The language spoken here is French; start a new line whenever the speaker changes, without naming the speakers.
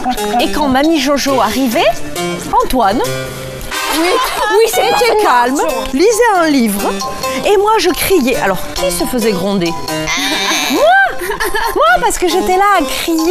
Et quand Mamie Jojo arrivait, Antoine,
Oui,
était calme, lisait un livre, et moi je criais. Alors, qui se faisait gronder? Moi, parce que j'étais là à crier.